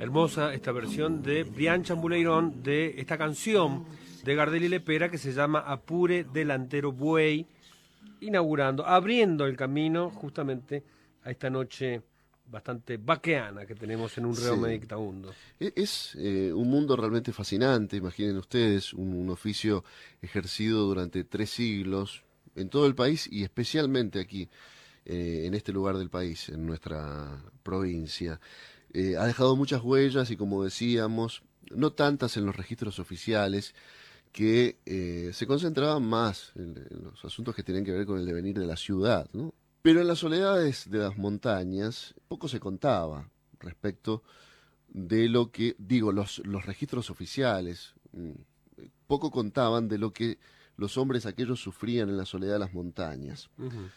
Hermosa esta versión de Brian Chambuleirón de esta canción de Gardel y Lepera que se llama Apure Delantero Buey, inaugurando, abriendo el camino justamente a esta noche bastante vaqueana que tenemos en un Reo Medictamundo. Es un mundo realmente fascinante, imaginen ustedes, un oficio ejercido durante 3 siglos en todo el país y especialmente aquí, en este lugar del país, en nuestra provincia. Ha dejado muchas huellas y, como decíamos, no tantas en los registros oficiales, que se concentraban más en los asuntos que tienen que ver con el devenir de la ciudad, ¿no? Pero en las soledades de las montañas poco se contaba respecto de lo que, digo, los registros oficiales poco contaban de lo que los hombres aquellos sufrían en la soledad de las montañas.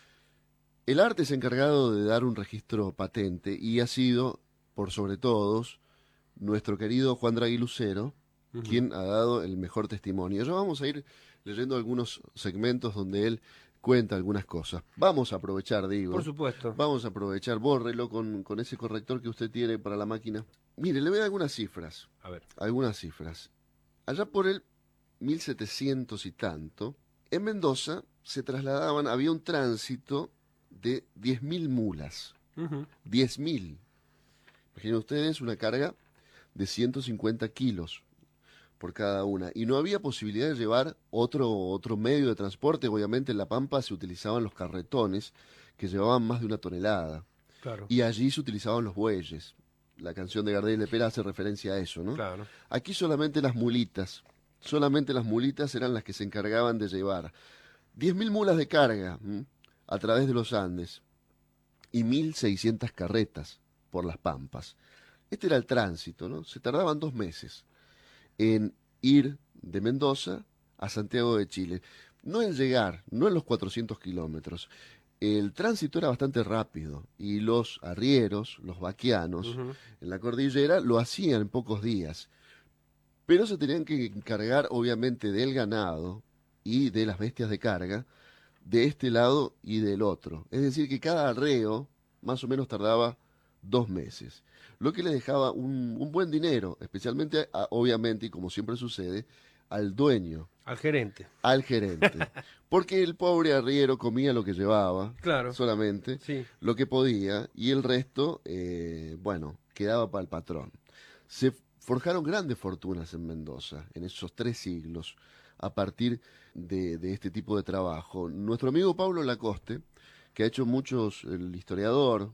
El arte es encargado de dar un registro patente y ha sido, por sobre todos, nuestro querido Juan Draghi Lucero, quien ha dado el mejor testimonio. Ya vamos a ir leyendo algunos segmentos donde él cuenta algunas cosas. Vamos a aprovechar, digo. Por supuesto. Vamos a aprovechar, bórrelo con ese corrector que usted tiene para la máquina. Mire, le voy a dar algunas cifras. A ver. Algunas cifras. Allá por el 1700 y tanto, en Mendoza se trasladaban, había un tránsito de 10.000 mulas. 10.000. Imaginen ustedes una carga de 150 kilos por cada una. Y no había posibilidad de llevar otro medio de transporte. Obviamente en La Pampa se utilizaban los carretones, que llevaban más de 1 tonelada. Claro. Y allí se utilizaban los bueyes. La canción de Gardel y Lepera hace referencia a eso, ¿no? Claro. Aquí solamente las mulitas eran las que se encargaban de llevar 10.000 mulas de carga a través de los Andes y 1.600 carretas por las Pampas. Este era el tránsito, ¿no? Se tardaban 2 meses en ir de Mendoza a Santiago de Chile. No en llegar, no en los 400 kilómetros. El tránsito era bastante rápido y los arrieros, los vaquianos, en la cordillera lo hacían en pocos días. Pero se tenían que encargar, obviamente, del ganado y de las bestias de carga de este lado y del otro. Es decir, que cada arreo más o menos tardaba 2 meses. Lo que le dejaba un buen dinero, especialmente, obviamente, y como siempre sucede, al dueño. Al gerente. Al gerente. Porque el pobre arriero comía lo que llevaba, claro, solamente, sí, lo que podía, y el resto, bueno, quedaba para el patrón. Se forjaron grandes fortunas en Mendoza, en esos 3 siglos, a partir de este tipo de trabajo. Nuestro amigo Pablo Lacoste, que ha hecho muchos, el historiador,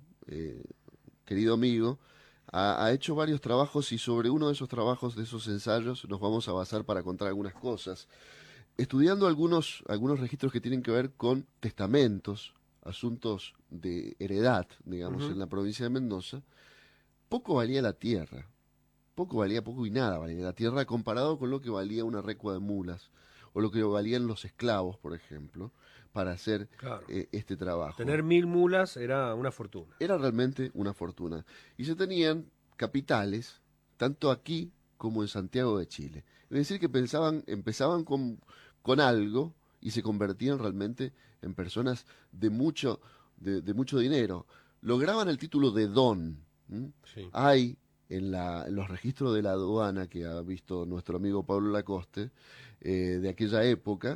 querido amigo, ha hecho varios trabajos y sobre uno de esos trabajos, de esos ensayos, nos vamos a basar para contar algunas cosas. Estudiando algunos registros que tienen que ver con testamentos, asuntos de heredad, digamos, en la provincia de Mendoza, poco valía la tierra. Poco y nada valía la tierra comparado con lo que valía una recua de mulas o lo que valían los esclavos, por ejemplo, para hacer este trabajo. Tener 1.000 mulas era una fortuna. Era realmente una fortuna. Y se tenían capitales, tanto aquí como en Santiago de Chile. Es decir, que empezaban con algo y se convertían realmente en personas de mucho dinero. Lograban el título de don. Sí. Hay en los registros de la aduana que ha visto nuestro amigo Pablo Lacoste, de aquella época,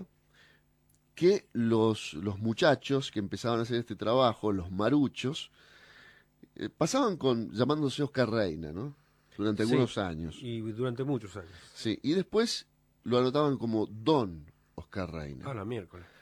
que los muchachos que empezaban a hacer este trabajo, los maruchos, pasaban llamándose Oscar Reina, ¿no? Durante algunos años. Y durante muchos años. Sí, y después lo anotaban como Don Oscar Reina. Ah, la miércoles.